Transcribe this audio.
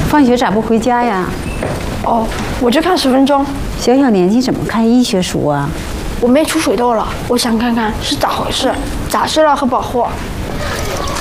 放学咋不回家呀？ 哦，我就看10分钟。 小小年纪怎么看医学书啊？ 我妹出水痘了，我想看看是咋回事，咋治疗和保护。